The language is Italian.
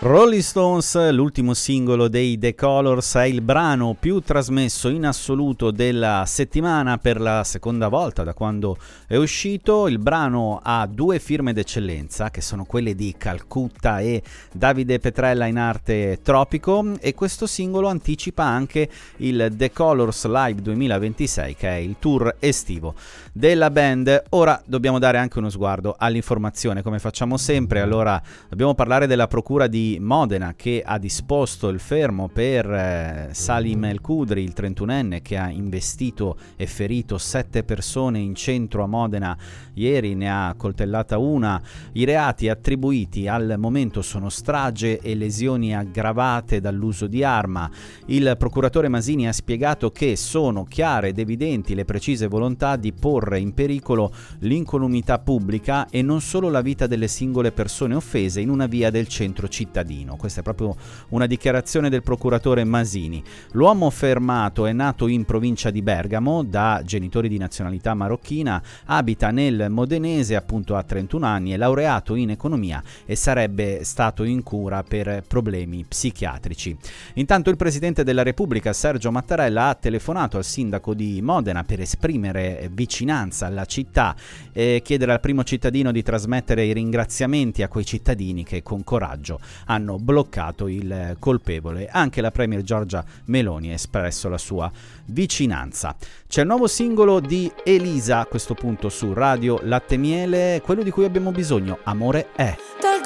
Rolling Stones, l'ultimo singolo dei The Colors, è il brano più trasmesso in assoluto della settimana per la seconda volta da quando è uscito. Il brano ha due firme d'eccellenza, che sono quelle di Calcutta e Davide Petrella in arte Tropico, e questo singolo anticipa anche il The Colors Live 2026, che è il tour estivo della band. Ora dobbiamo dare anche uno sguardo all'informazione, come facciamo sempre. Allora dobbiamo parlare della procura di Modena, che ha disposto il fermo per Salim El Kudri, il 31enne che ha investito e ferito 7 persone in centro a Modena ieri, ne ha coltellata una. I reati attribuiti al momento sono strage e lesioni aggravate dall'uso di arma. Il procuratore Masini ha spiegato che sono chiare ed evidenti le precise volontà di porre in pericolo l'incolumità pubblica e non solo la vita delle singole persone offese in una via del centro cittadino. Questa è proprio una dichiarazione del procuratore Masini. L'uomo fermato è nato in provincia di Bergamo, da genitori di nazionalità marocchina, abita nel modenese, appunto ha 31 anni, è laureato in economia e sarebbe stato in cura per problemi psichiatrici. Intanto il presidente della Repubblica Sergio Mattarella ha telefonato al sindaco di Modena per esprimere vicinanza alla città e chiedere al primo cittadino di trasmettere i ringraziamenti a quei cittadini che con coraggio hanno bloccato il colpevole. Anche la premier Giorgia Meloni ha espresso la sua vicinanza. C'è il nuovo singolo di Elisa a questo punto su Radio Latte Miele, quello di cui abbiamo bisogno, Amore è.